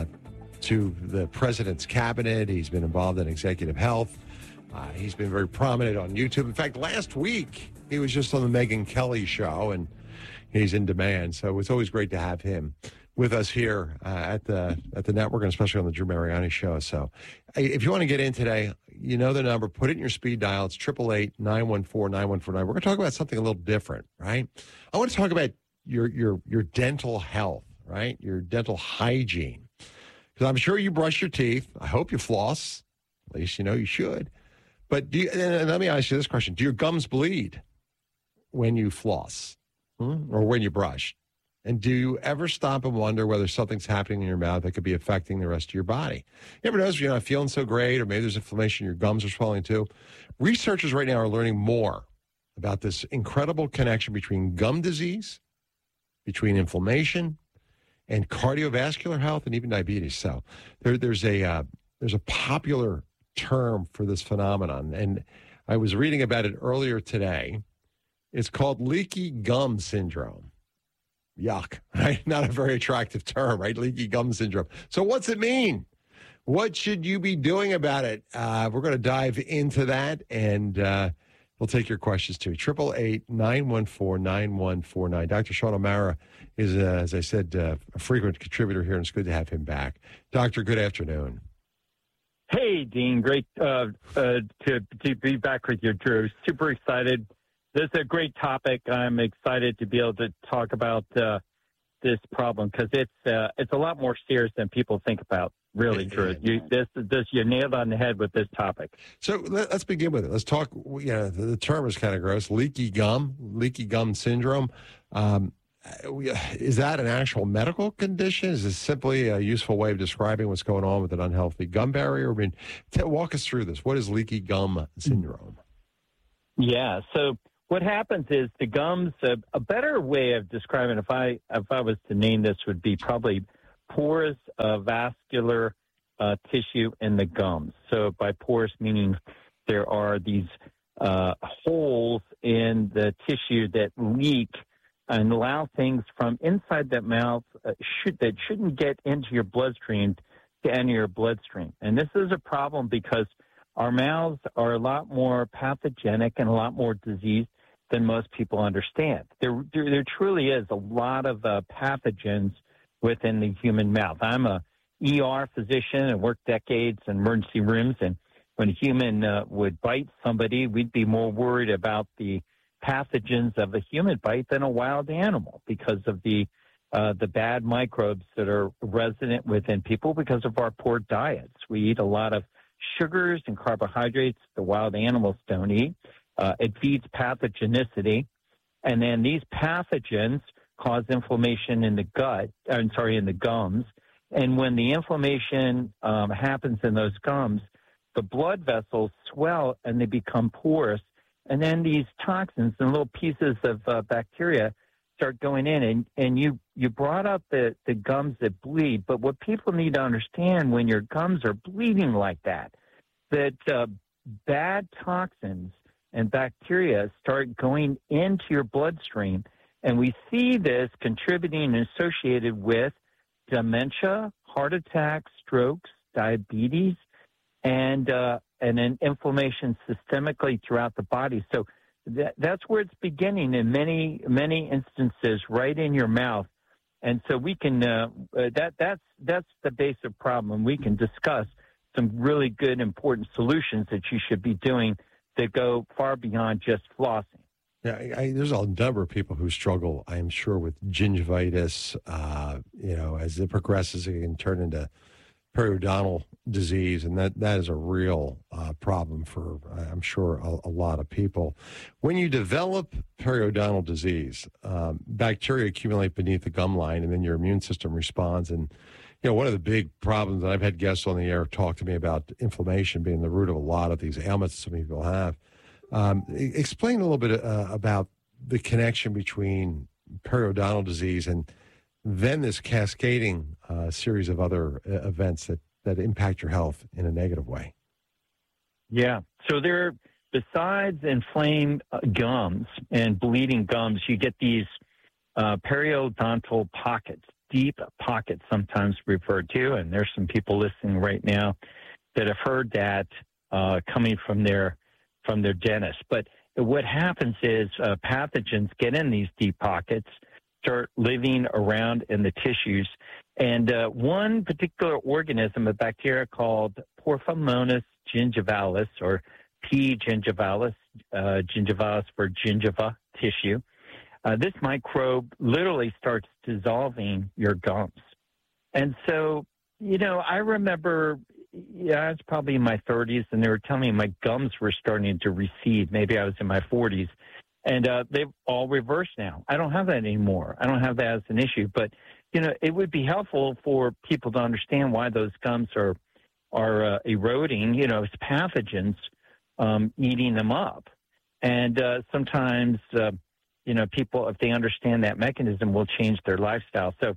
to the president's cabinet. He's been involved in executive health. He's been very prominent on YouTube. In fact, last week, he was just on the Megyn Kelly show, and he's in demand. So it's always great to have him with us here at the network, and especially on the Drew Mariani Show. So if you want to get in today, you know the number. Put it in your speed dial. It's 888-914-9149. We're going to talk about something a little different, right? I want to talk about your dental health, right? Your dental hygiene. Because I'm sure you brush your teeth. I hope you floss. At least you know you should. But and let me ask you this question. Do your gums bleed when you floss? Or when you brush? And do you ever stop and wonder whether something's happening in your mouth that could be affecting the rest of your body? You ever notice you're not feeling so great, or maybe there's inflammation, your gums are swelling too? Researchers right now are learning more about this incredible connection between gum disease, between inflammation, and cardiovascular health, and even diabetes. So there's a popular term for this phenomenon, and I was reading about it earlier today. It's called leaky gum syndrome. Yuck, right? Not a very attractive term, right? Leaky gum syndrome. So what's it mean? What should you be doing about it? We're going to dive into that, and we'll take your questions too. 888-914-9149. Dr. Sean O'Mara is, as I said, a frequent contributor here, and it's good to have him back. Doctor, good afternoon. Hey, Dean. Great to be back with you, Drew. Super excited. This is a great topic. I'm excited to be able to talk about the this problem because it's a lot more serious than people think about. Really, Drew. You nailed on the head with this topic. So let's begin with it. Let's talk. The term is kind of gross. Leaky gum syndrome. Is that an actual medical condition? Is this simply a useful way of describing what's going on with an unhealthy gum barrier? I mean, walk us through this. What is leaky gum syndrome? Yeah. So what happens is the gums. A better way of describing, if I was to name this, would be probably porous vascular tissue in the gums. So by porous meaning there are these holes in the tissue that leak and allow things from inside that mouth that shouldn't get into your bloodstream to enter your bloodstream. And this is a problem because our mouths are a lot more pathogenic and a lot more diseased than most people understand. There truly is a lot of pathogens within the human mouth. I'm a ER physician and worked decades in emergency rooms, and when a human would bite somebody, we'd be more worried about the pathogens of a human bite than a wild animal because of the bad microbes that are resident within people because of our poor diets. We eat a lot of sugars and carbohydrates the wild animals don't eat. It feeds pathogenicity, and then these pathogens cause inflammation in the in the gums. And when the inflammation happens in those gums, the blood vessels swell and they become porous. And then these toxins and little pieces of bacteria start going in. And you brought up the gums that bleed. But what people need to understand when your gums are bleeding like that bad toxins and bacteria start going into your bloodstream. And we see this contributing and associated with dementia, heart attacks, strokes, diabetes, and then inflammation systemically throughout the body. So that's where it's beginning in many instances, right in your mouth. And so we can that's the basic problem. We can discuss some really good, important solutions that you should be doing that go far beyond just flossing. Yeah, there's a number of people who struggle, I am sure, with gingivitis. As it progresses, it can turn into periodontal disease, and that is a real problem for, I'm sure, a lot of people. When you develop periodontal disease, bacteria accumulate beneath the gum line, and then your immune system responds. And one of the big problems that I've had guests on the air talk to me about inflammation being the root of a lot of these ailments some people have. Explain a little bit about the connection between periodontal disease and then this cascading series of other events that impact your health in a negative way. Yeah. So besides inflamed gums and bleeding gums, you get these periodontal pockets, deep pockets sometimes referred to, and there's some people listening right now that have heard that coming from their dentist. But what happens is pathogens get in these deep pockets, start living around in the tissues. And one particular organism, a bacteria called Porphyromonas gingivalis, or P. gingivalis, gingivalis for gingiva tissue, this microbe literally starts dissolving your gums. And so, I remember, I was probably in my 30s, and they were telling me my gums were starting to recede. Maybe I was in my 40s. And they've all reversed now. I don't have that anymore. I don't have that as an issue. But, it would be helpful for people to understand why those gums are eroding. It's pathogens eating them up. And sometimes, people, if they understand that mechanism, will change their lifestyle. So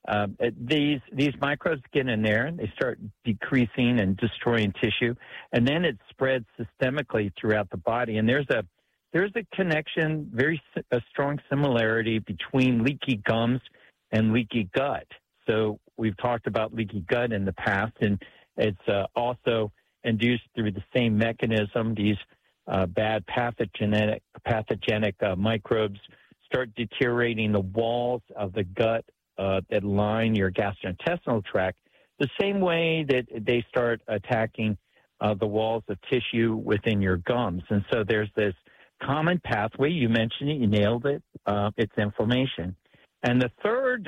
these microbes get in there and they start decreasing and destroying tissue. And then it spreads systemically throughout the body. And there's a connection, a strong similarity between leaky gums and leaky gut. So we've talked about leaky gut in the past, and it's also induced through the same mechanism. These bad pathogenic microbes start deteriorating the walls of the gut that line your gastrointestinal tract, the same way that they start attacking the walls of tissue within your gums. And so there's this common pathway. You mentioned it. You nailed it. It's inflammation. And the third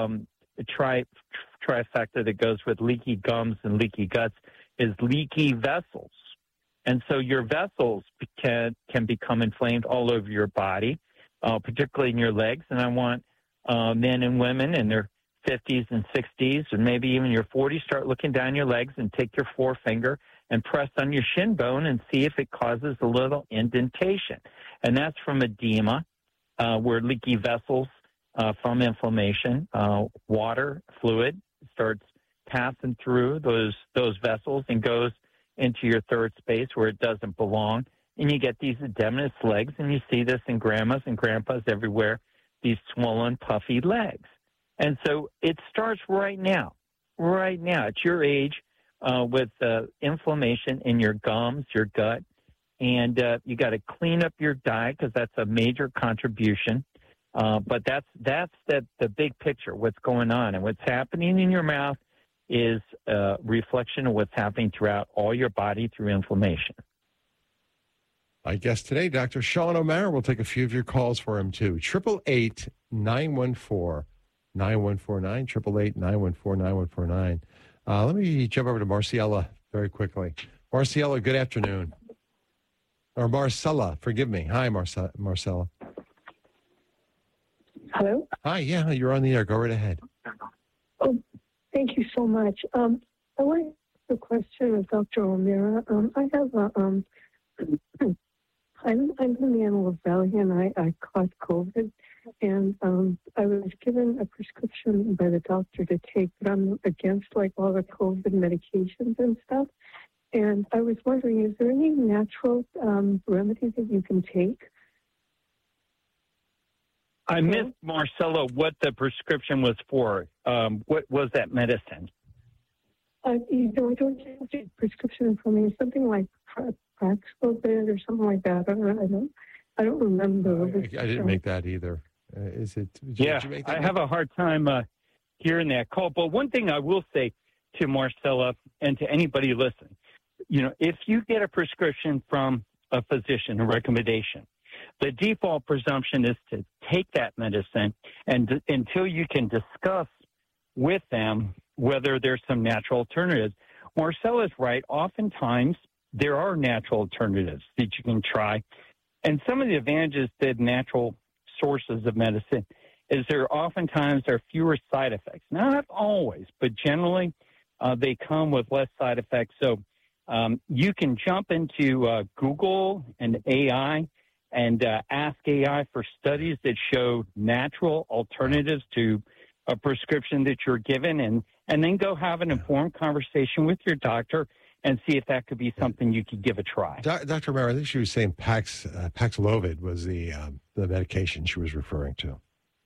trifecta that goes with leaky gums and leaky guts is leaky vessels. And so your vessels can become inflamed all over your body, particularly in your legs. And I want men and women in their 50s and 60s, and maybe even your 40s, start looking down your legs and take your forefinger and press on your shin bone and see if it causes a little indentation. And that's from edema, where leaky vessels from inflammation, water, fluid starts passing through those vessels and goes into your third space where it doesn't belong. And you get these edematous legs, and you see this in grandmas and grandpas everywhere, these swollen, puffy legs. And so it starts right now at your age, with inflammation in your gums, your gut. And you got to clean up your diet because that's a major contribution. But that's the big picture, what's going on. And what's happening in your mouth is a reflection of what's happening throughout all your body through inflammation. My guest today, Dr. Sean O'Mara. We'll take a few of your calls for him, too. 888-914-9149, 888-914-9149. Let me jump over to Marcella very quickly. Marcella, good afternoon. Or Marcella, forgive me. Hi, Marcella. Hello? Hi, yeah, you're on the air. Go right ahead. Oh, thank you so much. I want to ask a question of Dr. O'Mara. I have I'm in the Antelope Valley, and I caught COVID, and I was given a prescription by the doctor to take, but I'm against like all the COVID medications and stuff. And I was wondering, is there any natural remedy that you can take? I missed, Marcella, what the prescription was for. What was that medicine? I don't have the prescription in front of me. Something like Paxlovid or something like that. I don't remember. I didn't make that either. Is it? Yeah, I have a hard time hearing that call. But one thing I will say to Marcella and to anybody listening, if you get a prescription from a physician, a recommendation, the default presumption is to take that medicine and until you can discuss with them whether there's some natural alternatives. Marcella's right. Oftentimes, there are natural alternatives that you can try. And some of the advantages to natural sources of medicine is there oftentimes are fewer side effects. Not always, but generally they come with less side effects. So you can jump into Google and AI and ask AI for studies that show natural alternatives to a prescription that you're given, and then go have an informed conversation with your doctor and see if that could be something you could give a try. Dr. O'Mara, I think she was saying Paxlovid was the medication she was referring to.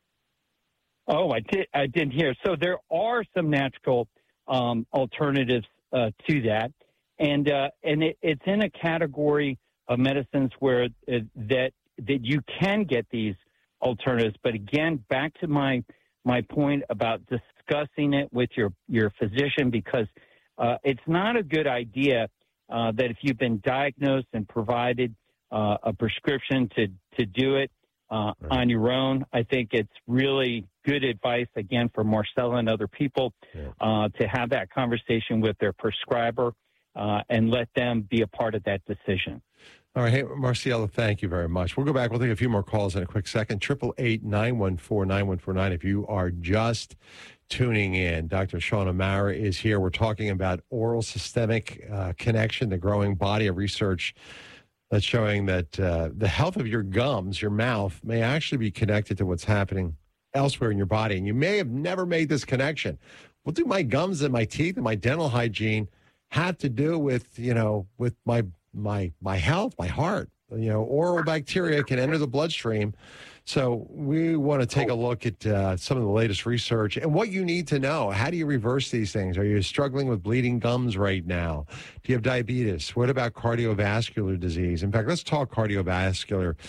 Oh, I didn't hear. So there are some natural alternatives to that, and it's in a category of medicines where that you can get these alternatives. But again, back to my point about discussing it with your physician, because it's not a good idea that if you've been diagnosed and provided a prescription to do it on your own. I think it's really good advice, again, for Marcella and other people to have that conversation with their prescriber and let them be a part of that decision. All right. Hey, Marcella, thank you very much. We'll go back. We'll take a few more calls in a quick second. 888-914-9149. If you are just tuning in, Dr. Sean O'Mara is here. We're talking about oral systemic connection, the growing body of research that's showing that the health of your gums, your mouth, may actually be connected to what's happening elsewhere in your body. And you may have never made this connection. What do my gums and my teeth and my dental hygiene have to do with, with my health, my heart? Oral bacteria can enter the bloodstream. So we want to take a look at some of the latest research and what you need to know. How do you reverse these things? Are you struggling with bleeding gums right now? Do you have diabetes? What about cardiovascular disease? In fact, let's talk cardiovascular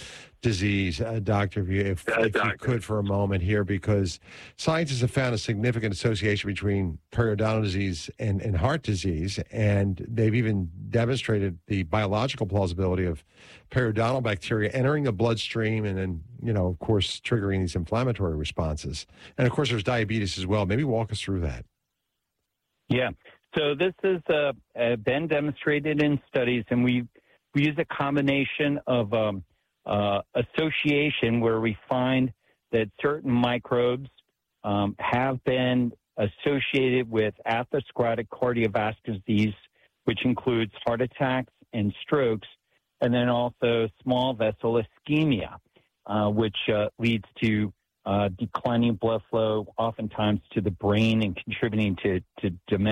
disease, doctor, if you could for a moment here, because scientists have found a significant association between periodontal disease and heart disease, and they've even demonstrated the biological plausibility of periodontal bacteria entering the bloodstream and then, of course, triggering these inflammatory responses. And, of course, there's diabetes as well. Maybe walk us through that. Yeah. So this has been demonstrated in studies, and we use a combination of association where we find that certain microbes have been associated with atherosclerotic cardiovascular disease, which includes heart attacks and strokes, and then also small vessel ischemia, which leads to declining blood flow, oftentimes to the brain and contributing to dementia.